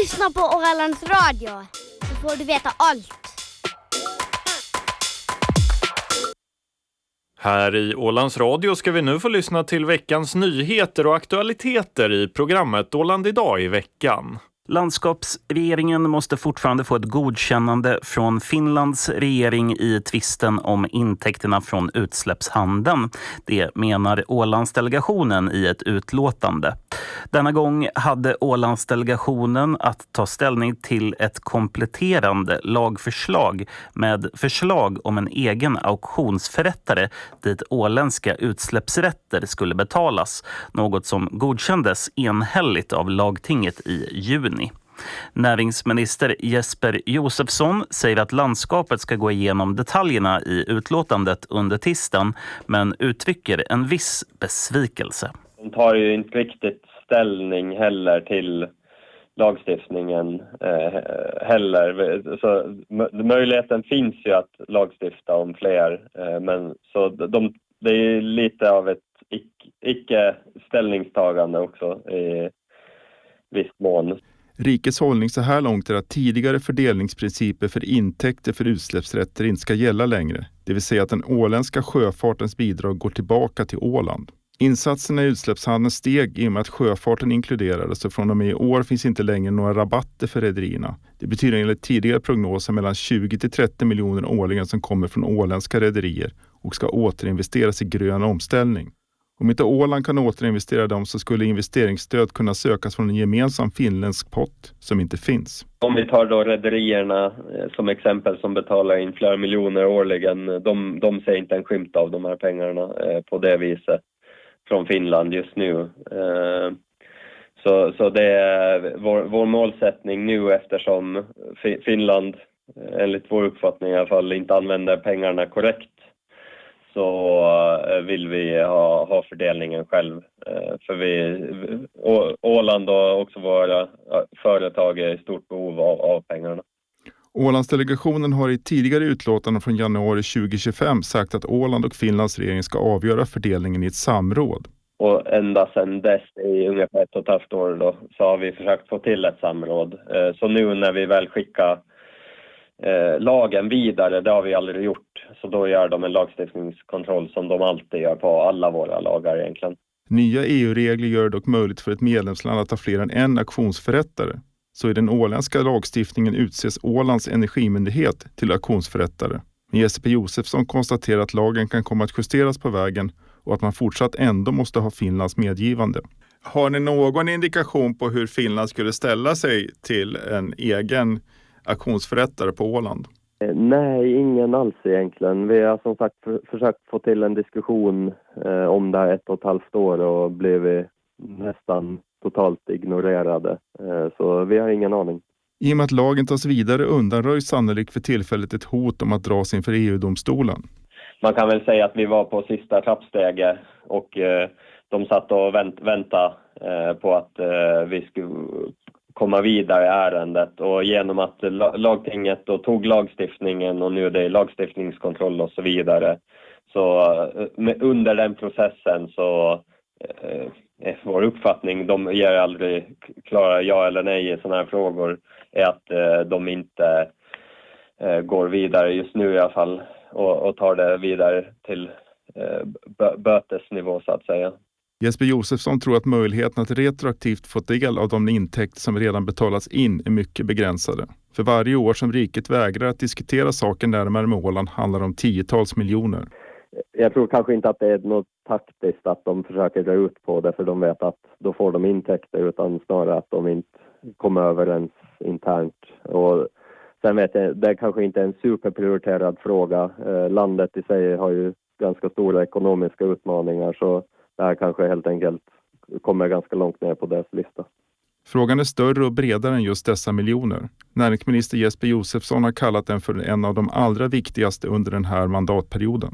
Lyssna på Ålands Radio, så får du veta allt. Här i Ålands Radio ska vi nu få lyssna till veckans nyheter och aktualiteter i programmet Åland idag i veckan. Landskapsregeringen måste fortfarande få ett godkännande från Finlands regering i tvisten om intäkterna från utsläppshandeln. Det menar Ålandsdelegationen i ett utlåtande. Denna gång hade Ålandsdelegationen att ta ställning till ett kompletterande lagförslag med förslag om en egen auktionsförrättare dit åländska utsläppsrätter skulle betalas, något som godkändes enhälligt av lagtinget i juni. Näringsminister Jesper Josefsson säger att landskapet ska gå igenom detaljerna i utlåtandet under tisdagen, men uttrycker en viss besvikelse. De tar ju inte riktigt ställning heller till lagstiftningen heller. Så möjligheten finns ju att lagstifta om fler, men så det är lite av ett icke-ställningstagande också i viss mån. Rikets hållning så här långt är att tidigare fördelningsprinciper för intäkter för utsläppsrätter inte ska gälla längre. Det vill säga att den åländska sjöfartens bidrag går tillbaka till Åland. Insatserna i utsläppshandeln steg i och med att sjöfarten inkluderades, och från och med i år finns inte längre några rabatter för rederierna. Det betyder enligt tidigare prognoser mellan 20-30 miljoner årligen som kommer från åländska rederier och ska återinvesteras i grön omställning. Om inte Åland kan återinvestera dem så skulle investeringsstöd kunna sökas från en gemensam finländsk pott som inte finns. Om vi tar då rederierna som exempel som betalar in flera miljoner årligen, de ser inte en skymt av de här pengarna på det viset från Finland just nu. Så det är vår målsättning nu, eftersom Finland enligt vår uppfattning i alla fall inte använder pengarna korrekt, så vill vi ha fördelningen själv. För Åland och också våra företag är i stort behov av pengarna. Ålandsdelegationen har i tidigare utlåtanden från januari 2025 sagt att Åland och Finlands regering ska avgöra fördelningen i ett samråd. Och ända sedan dess, i ungefär 1,5 år då, så har vi försökt få till ett samråd. Så nu när vi väl skickar lagen vidare, det har vi aldrig gjort. Så då gör de en lagstiftningskontroll som de alltid gör på alla våra lagar egentligen. Nya EU-regler gör dock möjligt för ett medlemsland att ha fler än en auktionsförrättare. Så i den åländska lagstiftningen utses Ålands energimyndighet till auktionsförrättare. Men Jesper Josefsson konstaterar att lagen kan komma att justeras på vägen och att man fortsatt ändå måste ha Finlands medgivande. Har ni någon indikation på hur Finland skulle ställa sig till en egen auktionsförrättare på Åland? Nej, ingen alls egentligen. Vi har som sagt försökt få till en diskussion om det här 1,5 år och blev nästan totalt ignorerade. Så vi har ingen aning. I och med att lagen tas vidare undanröjs sannolikt för tillfället ett hot om att dras inför EU-domstolen. Man kan väl säga att vi var på sista trappsteget och de satt och väntade på att vi skulle komma vidare i ärendet, och genom att lagtinget då tog lagstiftningen och nu är det lagstiftningskontroll och så vidare, så under den processen så är vår uppfattning, de ger aldrig klara ja eller nej i sådana här frågor, är att de inte går vidare just nu i alla fall och tar det vidare till bötesnivå så att säga. Jesper Josefsson tror att möjligheten att retroaktivt få del av de intäkter som redan betalats in är mycket begränsade. För varje år som riket vägrar att diskutera saken närmare med Åland handlar det om 10-tals miljoner. Jag tror kanske inte att det är något taktiskt att de försöker dra ut på det, för de vet att då får de intäkter, utan snarare att de inte kommer överens internt. Och sen vet jag, det är kanske inte en superprioriterad fråga. Landet i sig har ju ganska stora ekonomiska utmaningar, så det här kanske helt enkelt kommer ganska långt ner på deras lista. Frågan är större och bredare än just dessa miljoner. Näringsminister Jesper Josefsson har kallat den för en av de allra viktigaste under den här mandatperioden.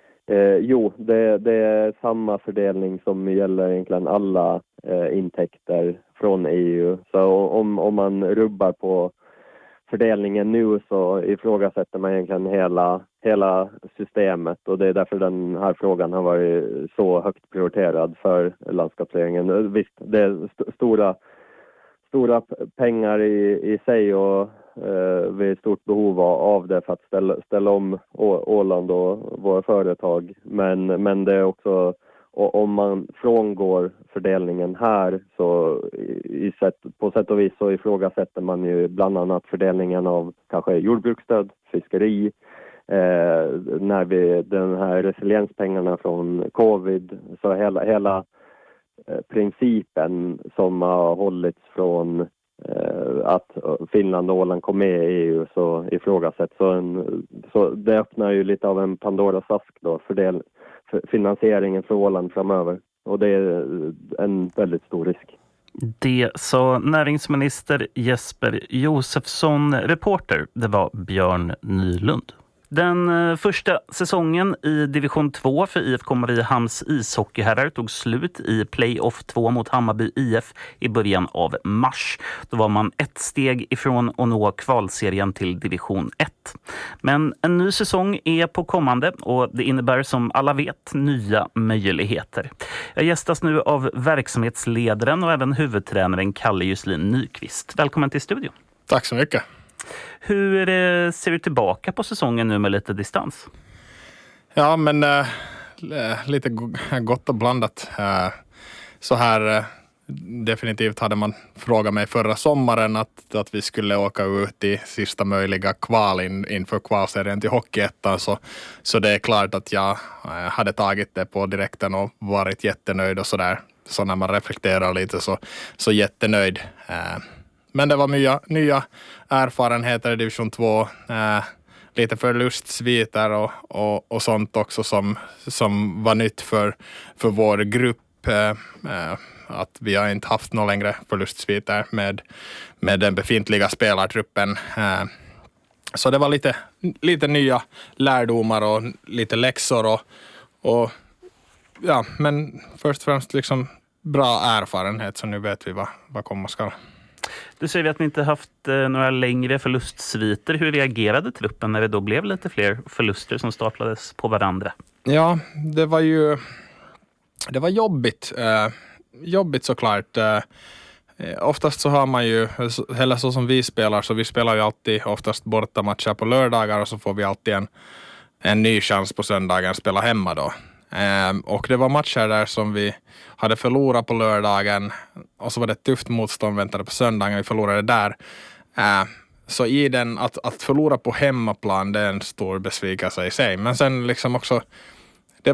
Det är samma fördelning som gäller egentligen alla intäkter från EU. Så om man rubbar på fördelningen nu så ifrågasätter man egentligen hela systemet, och det är därför den här frågan har varit så högt prioriterad för landskapsregeringen. Visst, det är stora pengar i sig och vi är i stort behov av det för att ställa om Åland och våra företag. Men det är också, om man frångår fördelningen här så på sätt och vis så ifrågasätter man ju bland annat fördelningen av kanske jordbruksstöd, fiskeri, när den här resilienspengarna från covid, så hela principen som har hållits från att Finland och Åland kom med i EU så ifrågasätts. Så det öppnar ju lite av en Pandoras ask då för finansieringen för Åland framöver. Och det är en väldigt stor risk. Det sa näringsminister Jesper Josefsson. Reporter, det var Björn Nylund. Den första säsongen i division 2 för IFK Mariehamns ishockeyherrar tog slut i playoff 2 mot Hammarby IF i början av mars. Då var man ett steg ifrån att nå kvalserien till division 1. Men en ny säsong är på kommande och det innebär som alla vet nya möjligheter. Jag gästas nu av verksamhetsledaren och även huvudtränaren Kalle Juslin Nyqvist. Välkommen till studion. Tack så mycket. Hur ser du tillbaka på säsongen nu med lite distans? Ja, men lite gott och blandat. Så här definitivt hade man frågat mig förra sommaren att vi skulle åka ut i sista möjliga kval inför kvalserien till Hockeyettan. Så det är klart att jag hade tagit det på direkten och varit jättenöjd och sådär. Så när man reflekterar lite så jättenöjd. Men det var nya erfarenheter i division 2, lite förlustsviter och sånt också som var nytt för vår grupp. Att vi har inte haft några längre förlustsviter med den befintliga spelartruppen. Så det var lite nya lärdomar och lite läxor och ja, men först och främst liksom bra erfarenhet, så nu vet vi vad komma skall. Du säger att ni inte haft några längre förlustsviter. Hur reagerade truppen när det då blev lite fler förluster som staplades på varandra? Ja, det var jobbigt. Jobbigt såklart. Oftast så har man ju, eller så som vi spelar, så vi spelar ju alltid oftast bortamatcher på lördagar och så får vi alltid en ny chans på söndagen att spela hemma då. Och det var matcher där som vi hade förlorat på lördagen och så var det ett tufft motstånd väntade på söndagen och vi förlorade där. Så i den att förlora på hemmaplan, det är en stor besvikelse i sig. Men sen liksom också, det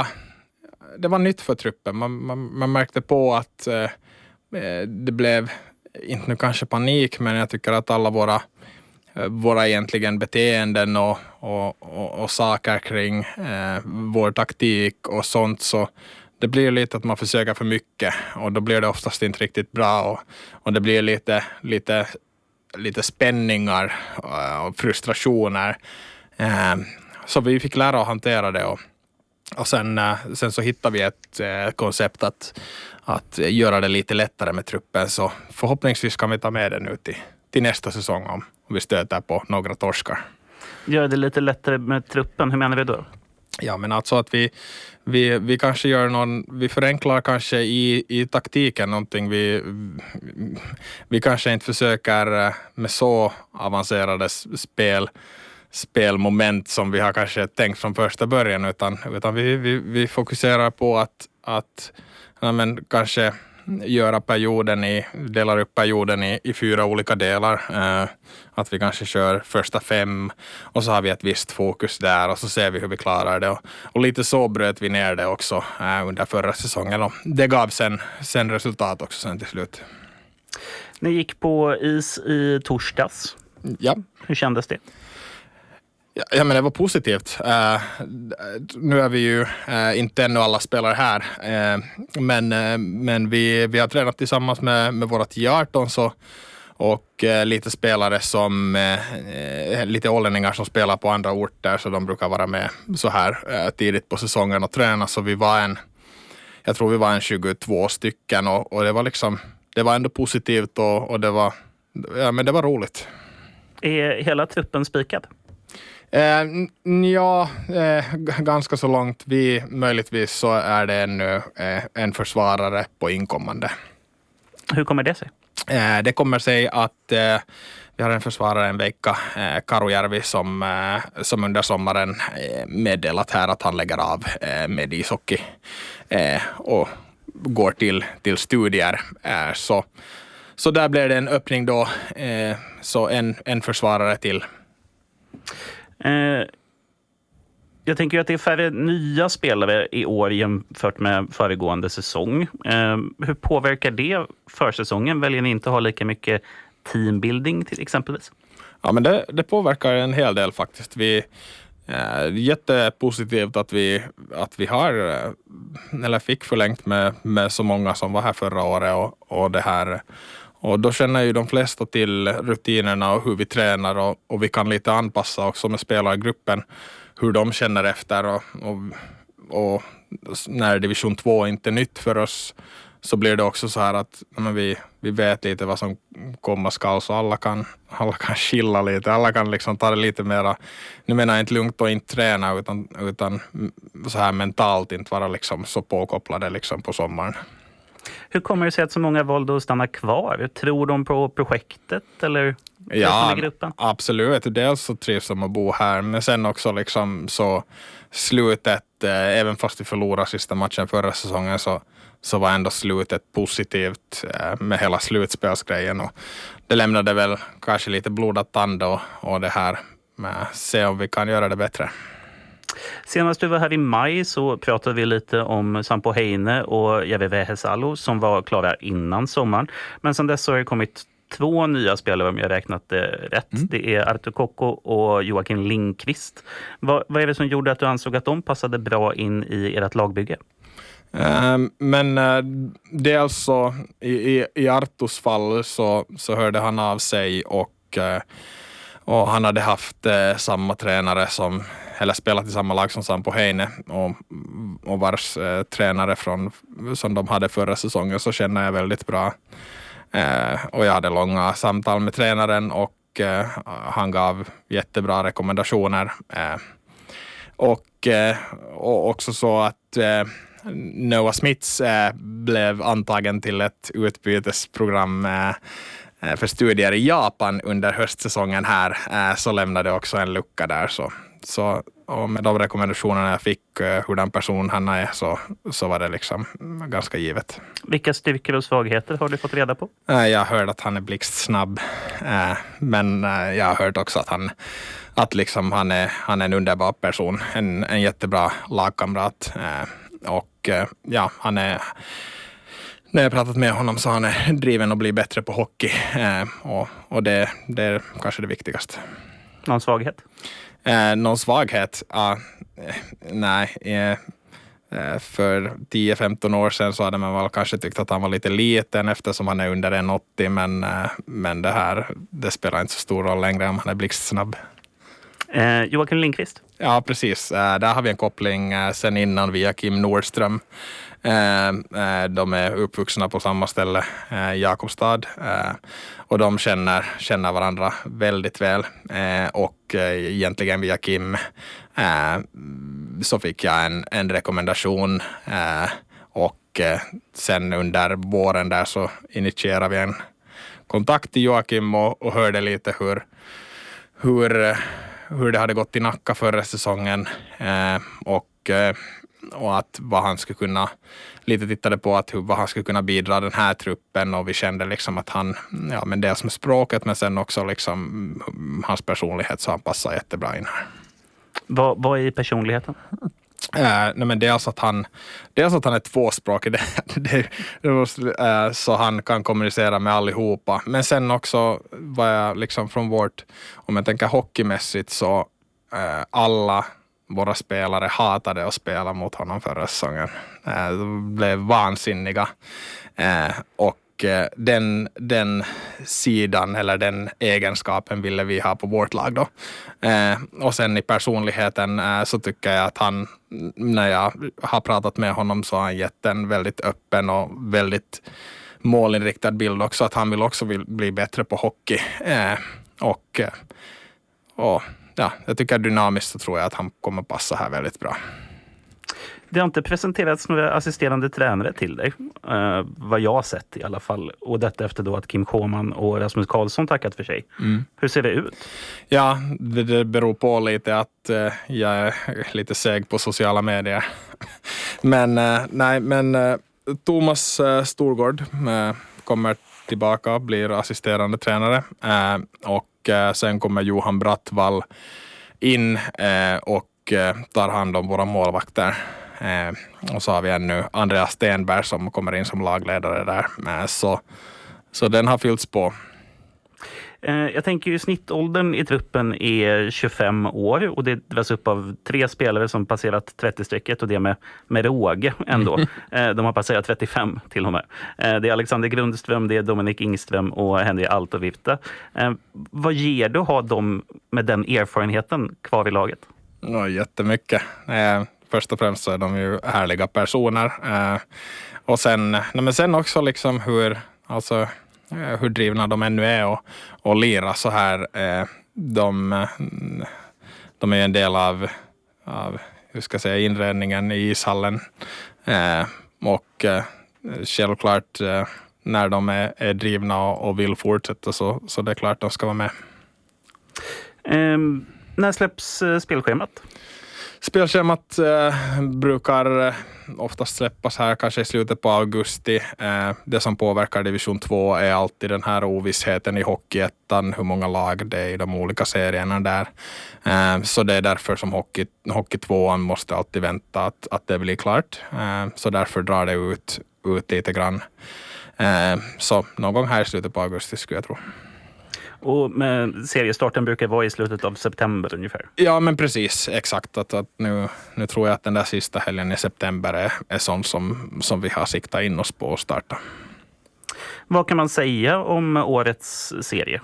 var nytt för truppen. Man märkte på att det blev, inte nu kanske panik, men jag tycker att alla våra egentligen beteenden och saker kring vår taktik och sånt, så det blir lite att man försöker för mycket och då blir det oftast inte riktigt bra och det blir lite spänningar och frustrationer. Så vi fick lära att hantera det och sen så hittade vi ett koncept att göra det lite lättare med truppen, så förhoppningsvis kan vi ta med det nu till nästa säsong om vi stöter på några torskar. Gör det lite lättare med truppen, hur menar vi då? Ja, men alltså att vi kanske vi förenklar kanske i taktiken någonting. Vi kanske inte försöker med så avancerade spelmoment som vi har kanske tänkt från första början, utan vi fokuserar på att kanske delar upp perioden i 4 olika delar. Att vi kanske kör första 5 och så har vi ett visst fokus där och så ser vi hur vi klarar det. Och lite så bröt vi ner det också under förra säsongen och det gav sen resultat också sen till slut. Ni gick på is i torsdags. Ja. Hur kändes det? Ja, men det var positivt. Nu är vi ju inte ännu alla spelare här, men vi har tränat tillsammans med våra 10-18 och lite spelare som lite ålänningar som spelar på andra orter, så de brukar vara med så här tidigt på säsongen och träna. Så jag tror vi var en 22 stycken och det var liksom, det var ändå positivt och det var roligt. Är hela truppen spikad? Ganska så långt. Möjligtvis så är det ännu en försvarare på inkommande. Hur kommer det sig? Det kommer sig att vi har en försvarare en vecka, Karujärvi, som under sommaren meddelat här att han lägger av med ishockey och går till studier. Så där blev det en öppning då, så en försvarare till. Jag tänker att det är färre nya spelare i år jämfört med föregående säsong. Hur påverkar det försäsongen? Väljer ni inte ha lika mycket teambuilding till exempelvis? Ja, men det påverkar en hel del faktiskt. Det är jättepositivt att vi har eller fick förlängt med så många som var här förra året och det här. Och då känner ju de flesta till rutinerna och hur vi tränar och vi kan lite anpassa också med spelargruppen hur de känner efter och när division 2 inte är nytt för oss så blir det också så här att vi vet lite vad som komma skall, så alla kan chilla lite, alla kan liksom ta det lite mera, nu menar jag inte lugnt och inte träna utan så här mentalt inte vara liksom så påkopplade liksom på sommaren. Hur kommer det sig att så många valde att stanna kvar? Tror de på projektet eller gruppen? Absolut. Dels så trivs de att bo här, men sen också liksom så slutet, även fast vi förlorade sista matchen förra säsongen så var ändå slutet positivt med hela slutspelsgrejen och det lämnade väl kanske lite blodad tand och det här, men se om vi kan göra det bättre. Senast du var här i maj så pratade vi lite om Sampo Heine och Jeve Vehesalo som var klara innan sommaren. Men sedan dess har det kommit 2 nya spelare om jag räknat rätt. Det är Artur Kokko och Joakim Lindqvist. Vad är det som gjorde att du ansåg att de passade bra in i ert lagbygge? Men dels så i Arturs fall så hörde han av sig och han hade haft samma tränare eller spelat i samma lag som Sampo Heine och vars tränare som de hade förra säsongen så känner jag väldigt bra. Och jag hade långa samtal med tränaren och han gav jättebra rekommendationer. Och också så att Noah Smits blev antagen till ett utbytesprogram för studier i Japan under höstsäsongen här, så lämnade också en lucka där. Så och med de rekommendationerna jag fick hur den person han är så var det liksom ganska givet. Vilka styrkor och svagheter har du fått reda på? Jag har hört att han är blixtsnabb, men jag har hört också att han är en underbar person, en jättebra lagkamrat och ja, han är, när jag pratat med honom så han är driven att bli bättre på hockey och det är kanske det viktigaste. Någon svaghet? Någon svaghet? Nej. För 10-15 år sedan så hade man väl kanske tyckt att han var lite liten eftersom han är under 1,80, men det spelar inte så stor roll längre om han är blixtsnabb. Joakim Lindqvist? Ja, precis. Där har vi en koppling sen innan via Kim Nordström. De är uppvuxna på samma ställe, Jakobstad, och de känner varandra väldigt väl och egentligen via Kim så fick jag en rekommendation och sen under våren där så initierade vi en kontakt till Joakim och hörde lite hur det hade gått i Nacka förra säsongen och att vad han skulle kunna, lite tittade på att vad han skulle kunna bidra den här truppen och vi kände liksom att han, ja men dels med språket men sen också liksom hans personlighet så han passar jättebra in här. Vad är personligheten? Nej, men dels att han är tvåspråkig så han kan kommunicera med allihopa, men sen också var jag liksom från om jag tänker hockeymässigt så alla våra spelare hatade att spela mot honom förra säsongen. De blev vansinniga och den sidan eller den egenskapen ville vi ha på vårt lag då. Och sen i personligheten så tycker jag att han, när jag har pratat med honom så har han gett en väldigt öppen och väldigt målinriktad bild också, att han vill också bli bättre på hockey. Och ja, jag tycker dynamiskt så tror jag att han kommer passa här väldigt bra. Det har inte presenterats några assisterande tränare till dig, vad jag har sett i alla fall. Och detta efter då att Kim Kåman och Rasmus Karlsson tackat för sig. Hur ser det ut? Ja, det beror på lite att jag är lite seg på sociala medier. Men Thomas Storgård kommer tillbaka och blir assisterande tränare. Och sen kommer Johan Brattvall in och tar hand om våra målvakter. Och så har vi ännu Andreas Stenberg som kommer in som lagledare där. Så den har fyllts på. Jag tänker ju snittåldern i truppen är 25 år och det dras upp av 3 spelare som passerat 30-strecket och det med råge ändå. De har passerat 35 till och med. Det är Alexander Grundström, det är Dominik Ingström och Henry Altovirta. Vad ger det att ha dem med den erfarenheten kvar i laget? Jättemycket. Först och främst så är de ju härliga personer. Och sen också liksom hur drivna de ännu är och lira så här. De är en del av hur ska jag säga, inredningen i ishallen. Och självklart när de är drivna och vill fortsätta så det är klart de ska vara med. När släpps spelschemat? Spelschemat brukar oftast släppas här kanske i slutet på augusti. Det som påverkar division 2 är alltid den här ovissheten i Hockeyettan, hur många lag det är i de olika serierna där. Så det är därför som Hockey 2 måste alltid vänta att det blir klart. Så därför drar det ut lite grann. Så någon gång här i slutet på augusti skulle jag tro. Och seriestarten brukar vara i slutet av september ungefär. Ja, men precis. Exakt. Att nu tror jag att den där sista helgen i september är sånt som vi har siktat in oss på att starta. Vad kan man säga om årets serie?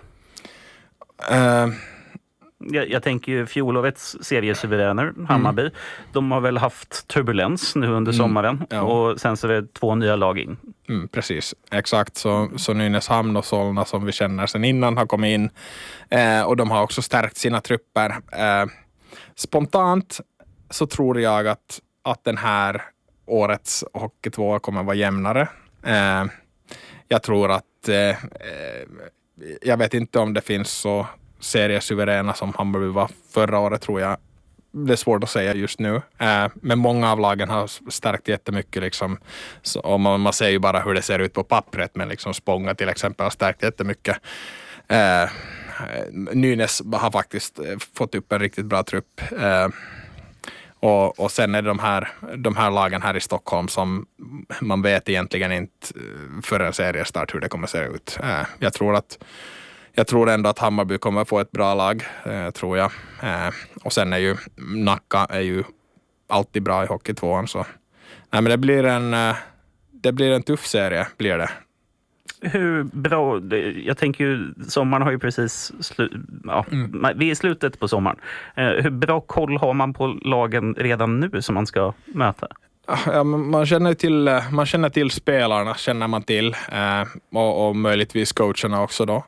Jag tänker ju fjolårets seriesuveräner, Hammarby. De har väl haft turbulens nu under sommaren. Ja. Och sen så är det 2 nya lag in. Precis, exakt. Så Nynäshamn och Solna som vi känner sedan innan har kommit in. Och de har också stärkt sina trupper. Spontant så tror jag att den här årets Hockey 2 kommer vara jämnare. Jag tror att jag vet inte om det finns så seriesuveräna som Hammarby var förra året, tror jag. Det är svårt att säga just nu. Men många av lagen har stärkt jättemycket. Liksom. Och man ser ju bara hur det ser ut på pappret. Men liksom Spånga till exempel har stärkt jättemycket. Nynäs har faktiskt fått upp en riktigt bra trupp. Och sen är det de här lagen här i Stockholm som man vet egentligen inte för en seriestart hur det kommer se ut. Jag tror ändå att Hammarby kommer få ett bra lag, tror jag. Och sen är ju Nacka är ju alltid bra i Hockey 2. Så. Nej, men det blir en tuff serie, blir det. Hur bra, jag tänker ju, sommaren har ju precis vi är i slutet på sommaren. Hur bra koll har man på lagen redan nu som man ska möta? Ja, man känner till spelarna, känner man till. Och möjligtvis coacherna också då.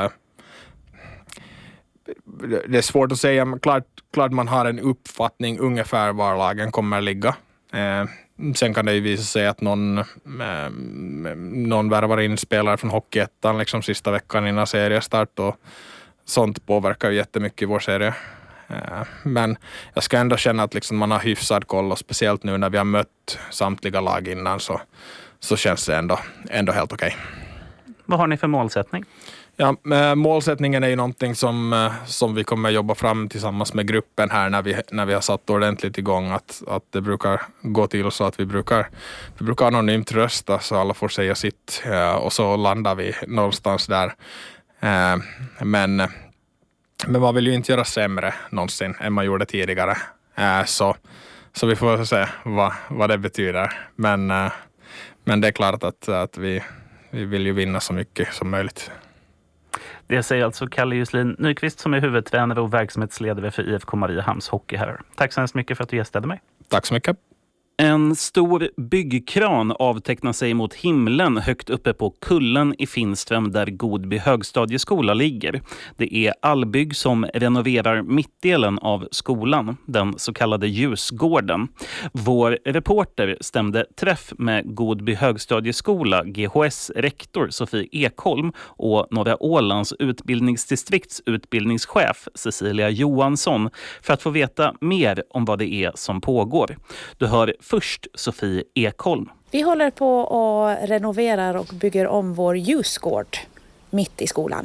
Det är svårt att säga, men klart man har en uppfattning ungefär var lagen kommer ligga. Sen kan det ju visa sig att någon värvar in spelare från Hockeyettan liksom sista veckan innan seriestart, och sånt påverkar ju jättemycket i vår serie. Men jag ska ändå känna att liksom man har hyfsad koll, och speciellt nu när vi har mött samtliga lag innan så känns det ändå helt okej. Vad har ni för målsättning? Ja, målsättningen är ju någonting som vi kommer jobba fram tillsammans med gruppen här när vi har satt ordentligt igång, att det brukar gå till så att vi brukar anonymt rösta så alla får säga sitt, och så landar vi någonstans där. Men man vill ju inte göra sämre någonsin än man gjorde tidigare, så vi får se vad det betyder, men det är klart att vi vill ju vinna så mycket som möjligt. Det säger alltså Kalle Juslin Nyqvist som är huvudtränare och verksamhetsledare för IFK Mariehamns hockeyherrar. Tack så hemskt mycket för att du gästade mig. Tack så mycket. En stor byggkran avtecknar sig mot himlen högt uppe på kullen i Finström där Godby högstadieskola ligger. Det är Allbygg som renoverar mittdelen av skolan, den så kallade ljusgården. Vår reporter stämde träff med Godby högstadieskola, GHS rektor Sofie Ekholm och Norra Ålands utbildningsdistrikts utbildningschef Cecilia Johansson för att få veta mer om vad det är som pågår. Du hör först Sofie Ekholm. Vi håller på och renoverar och bygger om vår ljusgård mitt i skolan.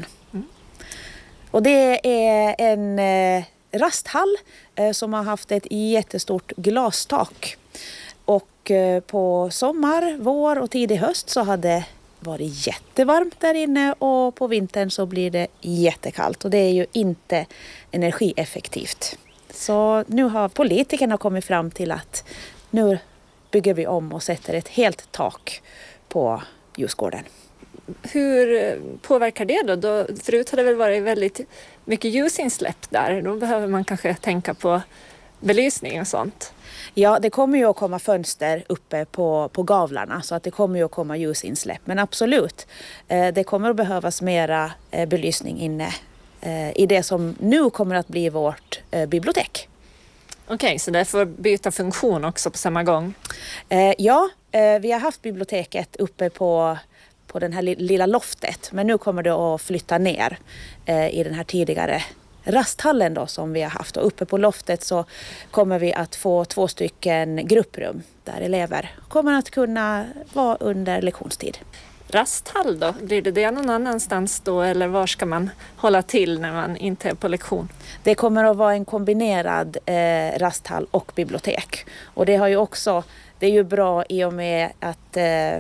Och det är en rasthall som har haft ett jättestort glastak. Och på sommar, vår och tidig höst så har det varit jättevarmt där inne och på vintern så blir det jättekallt. Och det är ju inte energieffektivt. Så nu har politikerna kommit fram till att nu bygger vi om och sätter ett helt tak på ljusgården. Hur påverkar det då? Förut har det väl varit väldigt mycket ljusinsläpp där. Då behöver man kanske tänka på belysning och sånt. Ja, det kommer ju att komma fönster uppe på gavlarna så att det kommer ju att komma ljusinsläpp. Men absolut, det kommer att behövas mera belysning inne i det som nu kommer att bli vårt bibliotek. Okej, så det får byta funktion också på samma gång? Ja, vi har haft biblioteket uppe på den här lilla loftet. Men nu kommer det att flytta ner i den här tidigare rasthallen då, som vi har haft. Och uppe på loftet så kommer vi att få 2 stycken grupprum där elever kommer att kunna vara under lektionstid. Rasthall då? Blir det någon annanstans då eller var ska man hålla till när man inte är på lektion? Det kommer att vara en kombinerad rasthall och bibliotek. Och det har ju också, det är ju bra i och med att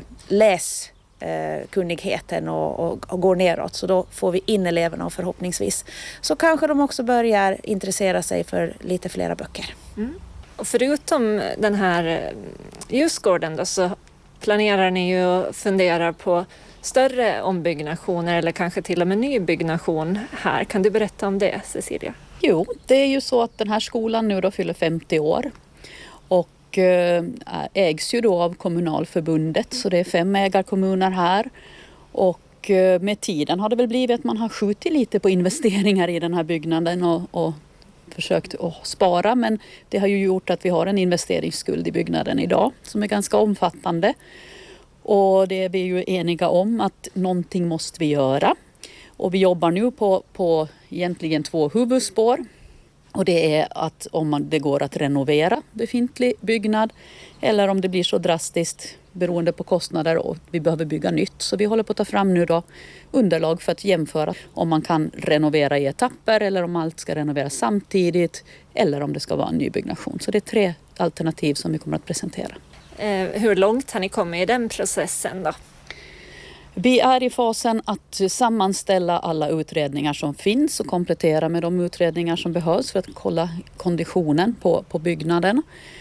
läskunnigheten och går neråt. Så då får vi in eleverna och förhoppningsvis så kanske de också börjar intressera sig för lite flera böcker. Och förutom den här ljusgården då så planerar ni ju och funderar på större ombyggnationer eller kanske till och med nybyggnation här. Kan du berätta om det, Cecilia? Jo, det är ju så att den här skolan nu då fyller 50 år och ägs ju då av kommunalförbundet, så det är 5 ägarkommuner här. Och med tiden har det väl blivit att man har skjutit lite på investeringar i den här byggnaden och försökt att spara, men det har ju gjort att vi har en investeringsskuld i byggnaden idag som är ganska omfattande. Och det är vi ju eniga om att någonting måste vi göra. Och vi jobbar nu på egentligen 2 huvudspår. Och det är att om det går att renovera befintlig byggnad eller om det blir så drastiskt beroende på kostnader och vi behöver bygga nytt. Så vi håller på att ta fram nu då underlag för att jämföra om man kan renovera i etapper eller om allt ska renoveras samtidigt eller om det ska vara en nybyggnation. Så det är 3 alternativ som vi kommer att presentera. Hur långt har ni kommit i den processen då? Vi är i fasen att sammanställa alla utredningar som finns och komplettera med de utredningar som behövs för att kolla konditionen på byggnaden.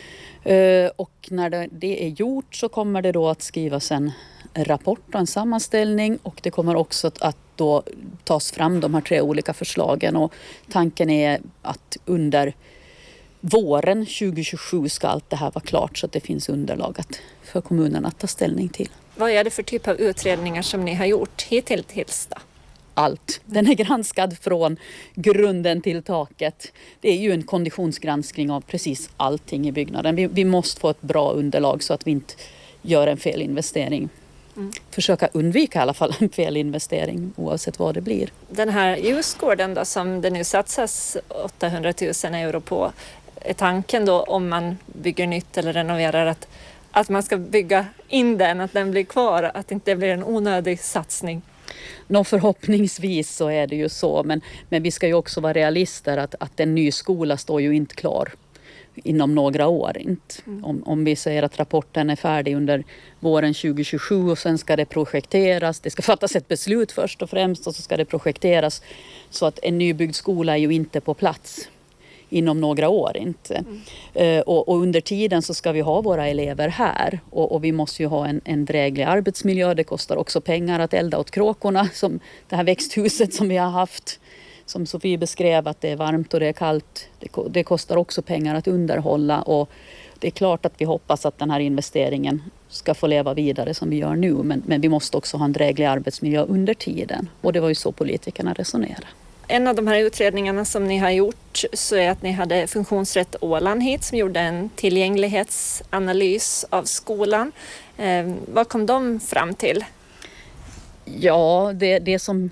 Och när det är gjort så kommer det då att skrivas en rapport och en sammanställning och det kommer också att då tas fram de här 3 olika förslagen och tanken är att under våren 2027 ska allt det här vara klart så att det finns underlag för kommunen att ta ställning till. Vad är det för typ av utredningar som ni har gjort hittills då? Allt. Den är granskad från grunden till taket. Det är ju en konditionsgranskning av precis allting i byggnaden. Vi måste få ett bra underlag så att vi inte gör en felinvestering. Försöka undvika i alla fall en felinvestering oavsett vad det blir. Den här ljusgården då som det nu satsas 800 000 euro på. Är tanken då om man bygger nytt eller renoverar att man ska bygga in den, att den blir kvar, att det inte blir en onödig satsning? Förhoppningsvis så är det ju så, men vi ska ju också vara realister att en ny skola står ju inte klar inom några år. Inte. Om vi säger att rapporten är färdig under våren 2027 och sen ska det projekteras, det ska fattas ett beslut först och främst och så ska det projekteras så att en nybyggd skola är ju inte på plats inom några år inte. Och under tiden så ska vi ha våra elever här och vi måste ju ha en dräglig arbetsmiljö. Det kostar också pengar att elda åt kråkorna, som det här växthuset som vi har haft. Som Sofie beskrev, att det är varmt och det är kallt. Det kostar också pengar att underhålla det är klart att vi hoppas att den här investeringen ska få leva vidare som vi gör nu. Men vi måste också ha en dräglig arbetsmiljö under tiden. Och det var ju så politikerna resonerade. En av de här utredningarna som ni har gjort så är att ni hade Funktionsrätt Åland hit som gjorde en tillgänglighetsanalys av skolan. Vad kom de fram till? Ja, det som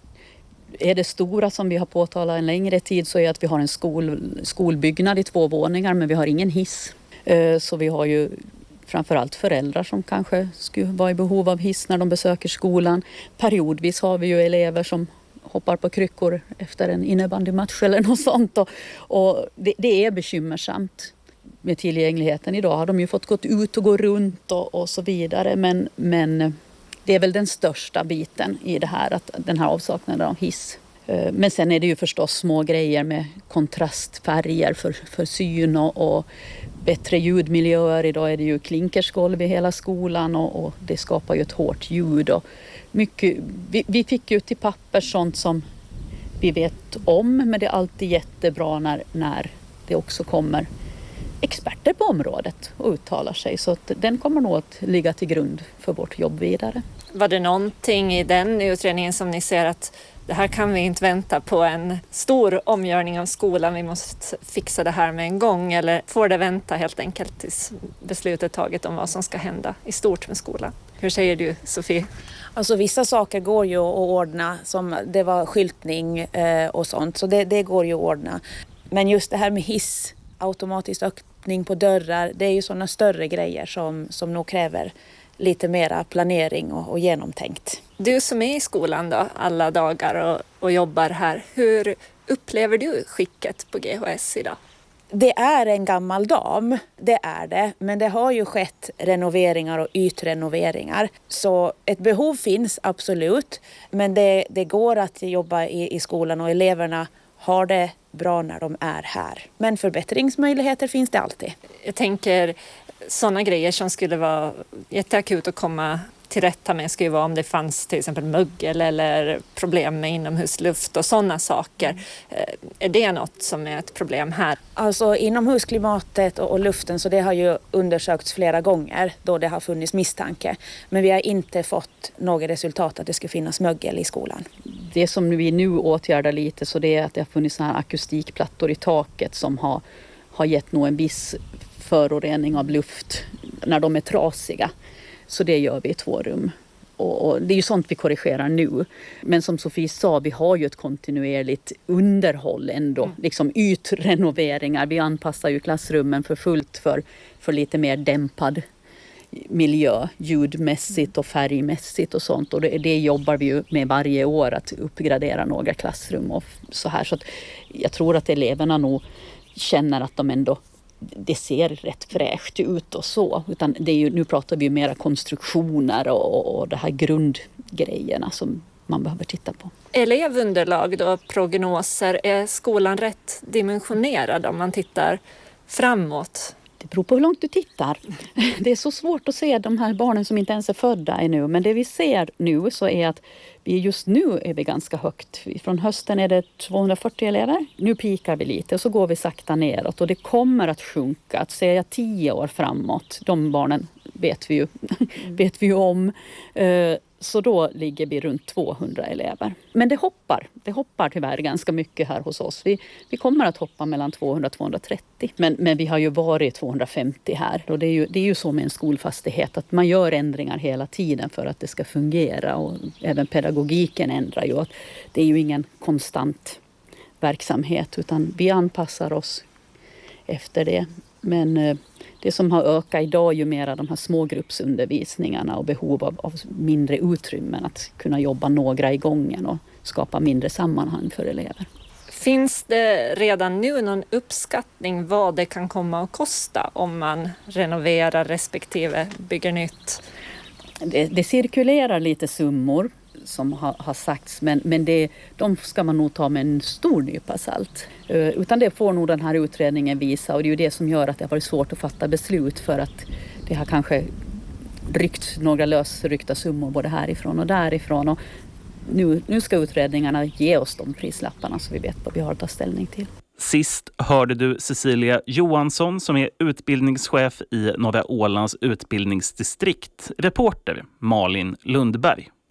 är det stora som vi har påtalat en längre tid så är att vi har en skolbyggnad i 2 våningar men vi har ingen hiss. Så vi har ju framförallt föräldrar som kanske skulle vara i behov av hiss när de besöker skolan. Periodvis har vi ju elever som hoppar på kryckor efter en innebandymatch eller något sånt. Och det är bekymmersamt med tillgängligheten. Idag har de ju fått gå ut och gå runt och så vidare. Men det är väl den största biten i det här, att den här avsaknaden av hiss. Men sen är det ju förstås små grejer med kontrastfärger för syn och bättre ljudmiljöer. Idag är det ju klinkersgolv i hela skolan och det skapar ju ett hårt ljud. Och mycket, vi fick ju till papper sånt som vi vet om, men det är alltid jättebra när det också kommer experter på området och uttalar sig. Så att den kommer nog att ligga till grund för vårt jobb vidare. Var det någonting i den utredningen som ni ser att det här kan vi inte vänta på en stor omgörning av skolan, vi måste fixa det här med en gång, eller får det vänta helt enkelt tills beslutet taget om vad som ska hända i stort med skolan? Hur säger du, Sofie? Alltså vissa saker går ju att ordna, som det var skyltning och sånt, så det går ju att ordna. Men just det här med hiss, automatisk öppning på dörrar, det är ju sådana större grejer som nog kräver lite mera planering och genomtänkt. Du som är i skolan då, alla dagar och jobbar här, hur upplever du skicket på GHS idag? Det är en gammal dam, det är det. Men det har ju skett renoveringar och ytrenoveringar. Så ett behov finns absolut. Men det går att jobba i skolan och eleverna har det bra när de är här. Men förbättringsmöjligheter finns det alltid. Jag tänker sådana grejer som skulle vara jätteakut att komma till rätta med skulle vara om det fanns till exempel mögel eller problem med inomhusluft och sådana saker. Är det något som är ett problem här? Alltså inomhusklimatet och luften, så det har ju undersökts flera gånger då det har funnits misstanke. Men vi har inte fått något resultat att det ska finnas mögel i skolan. Det som vi nu åtgärdar lite så det är att det har funnits såna här akustikplattor i taket som har gett nog en viss förorening av luft när de är trasiga. Så det gör vi i 2 rum. Och det är ju sånt vi korrigerar nu. Men som Sofie sa, vi har ju ett kontinuerligt underhåll ändå. Liksom ytrenoveringar. Vi anpassar ju klassrummen för fullt för lite mer dämpad miljö. Ljudmässigt och färgmässigt och sånt. Och det jobbar vi ju med varje år, att uppgradera några klassrum och så här. Så att jag tror att eleverna nog känner att de ändå, det ser rätt fräscht ut och så. Utan det är ju, nu pratar vi ju mera konstruktioner och det här grundgrejerna som man behöver titta på. Elevunderlag då, prognoser, är skolan rätt dimensionerad om man tittar framåt? Det beror på hur långt du tittar. Det är så svårt att se de här barnen som inte ens är födda ännu. Men det vi ser nu så är att just nu är vi ganska högt. Från hösten är det 240 elever. Nu pikar vi lite och så går vi sakta neråt. Och det kommer att sjunka. Att säga 10 år framåt, de barnen vet vi ju om. Så då ligger vi runt 200 elever. Men det hoppar tyvärr ganska mycket här hos oss. Vi kommer att hoppa mellan 200 och 230. Men vi har ju varit 250 här. Och det är ju så med en skolfastighet att man gör ändringar hela tiden för att det ska fungera. Och även pedagogiken ändrar ju. Det är ju ingen konstant verksamhet utan vi anpassar oss efter det. Men det som har ökat idag är ju mera de här smågruppsundervisningarna och behov av mindre utrymmen, att kunna jobba några i gången och skapa mindre sammanhang för elever. Finns det redan nu någon uppskattning vad det kan komma att kosta om man renoverar respektive bygger nytt? Det cirkulerar lite summor som har sagts, men de ska man nog ta med en stor nypa salt. Utan det får nog den här utredningen visa, och det är ju det som gör att det har varit svårt att fatta beslut, för att det har kanske ryckt några lösryckta summor både härifrån och därifrån. Och nu ska utredningarna ge oss de prislapparna så vi vet vad vi har att ta ställning till. Sist hörde du Cecilia Johansson som är utbildningschef i Norra Ålands utbildningsdistrikt. Reporter Malin Lundberg.